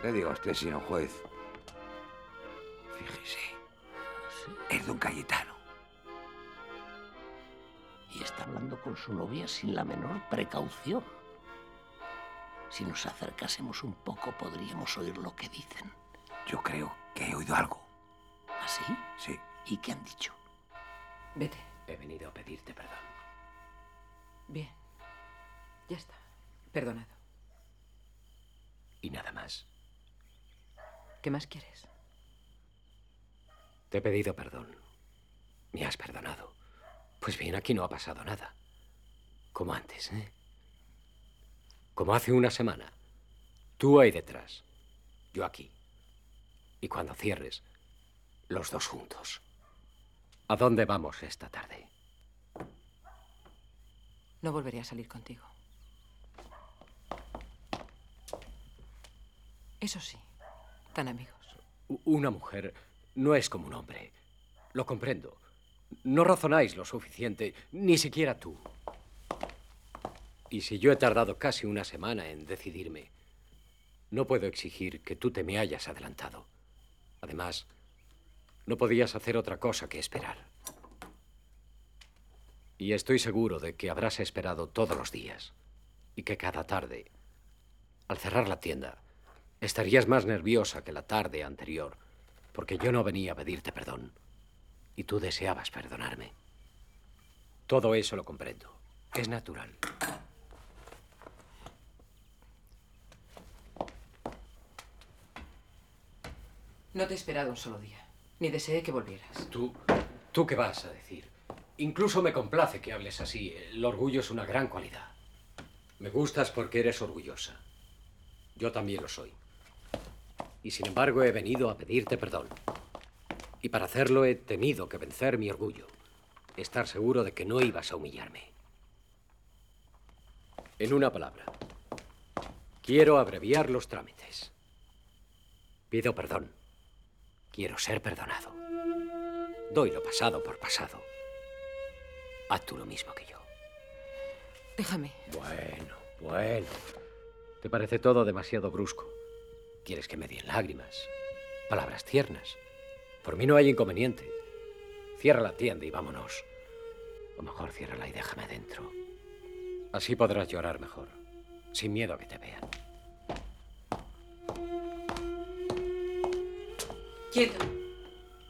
Le diga usted, señor juez. Fíjese, Sí. es don Cayetano. Y está hablando con su novia sin la menor precaución. Si nos acercásemos un poco, podríamos oír lo que dicen. Yo creo que he oído algo. ¿Así? Sí. ¿Y qué han dicho? Vete. He venido a pedirte perdón. Bien. Ya está. Perdonado. Y nada más. ¿Qué más quieres? Te he pedido perdón. Me has perdonado. Pues bien, aquí no ha pasado nada. Como antes, ¿eh? Como hace una semana. Tú ahí detrás. Yo aquí. Y cuando cierres, los dos juntos. ¿A dónde vamos esta tarde? No volveré a salir contigo. Eso sí, tan amigos. Una mujer no es como un hombre. Lo comprendo. No razonáis lo suficiente, ni siquiera tú. Y si yo he tardado casi una semana en decidirme, no puedo exigir que tú te me hayas adelantado. Además, no podías hacer otra cosa que esperar. Y estoy seguro de que habrás esperado todos los días. Y que cada tarde, al cerrar la tienda, estarías más nerviosa que la tarde anterior, porque yo no venía a pedirte perdón. Y tú deseabas perdonarme. Todo eso lo comprendo. Es natural. No te he esperado un solo día, ni deseé que volvieras. ¿Tú qué vas a decir? Incluso me complace que hables así. El orgullo es una gran cualidad. Me gustas porque eres orgullosa. Yo también lo soy. Y sin embargo he venido a pedirte perdón. Y para hacerlo he tenido que vencer mi orgullo. Estar seguro de que no ibas a humillarme. En una palabra, quiero abreviar los trámites. Pido perdón. Quiero ser perdonado. Doy lo pasado por pasado. Haz tú lo mismo que yo. Déjame. Bueno. ¿Te parece todo demasiado brusco? ¿Quieres que me den lágrimas? Palabras tiernas. Por mí no hay inconveniente. Cierra la tienda y vámonos. O mejor, ciérrala y déjame dentro. Así podrás llorar mejor, sin miedo a que te vean. Quieto.